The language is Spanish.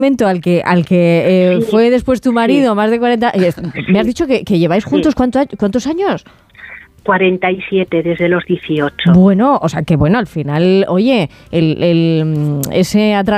al que Sí, fue después tu marido, sí. más de 40. Me has dicho que lleváis juntos ¿cuántos años? 47 desde los 18. Bueno, o sea que bueno, al final, oye, ese